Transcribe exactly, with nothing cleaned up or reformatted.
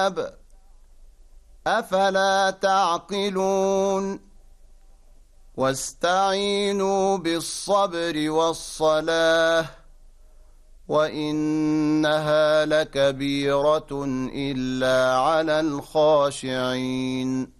الكتاب أفلا تعقلون واستعينوا بالصبر والصلاة وإنها لكبيرة إلا على الخاشعين